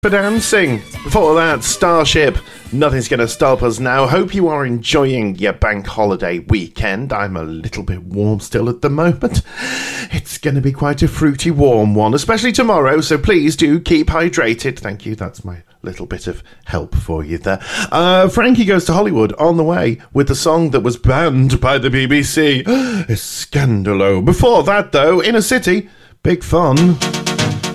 For dancing. Before that, Starship. Nothing's going to stop us now. Hope you are enjoying your bank holiday weekend. I'm a little bit warm still at the moment. It's going to be quite a fruity warm one, especially tomorrow, so please do keep hydrated. Thank you, that's my little bit of help for you there. Frankie Goes to Hollywood on the way with the song that was banned by the BBC. Scandalo. Before that, though, Inner City, Big Fun.